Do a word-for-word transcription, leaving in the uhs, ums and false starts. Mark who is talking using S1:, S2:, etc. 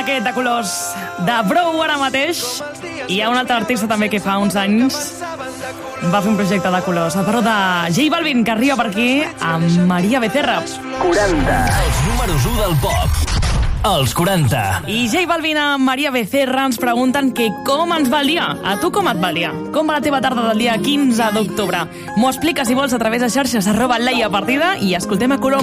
S1: aquest de colors de Brou ara mateix. Hi ha un altre artista també que fa uns anys va fer un projecte de colors. El parlo de J Balvin, que arriba per aquí amb Maria Becerra.
S2: quaranta. Els números u del pop. Els quaranta.
S1: I J Balvin amb Maria Becerra ens pregunten que com ens va el dia. A tu com et va el dia? Com va la teva tarda del dia quinze d'octubre? M'ho expliques, si vols, a través de xarxes arroba Laia Partida i escoltem a Colom.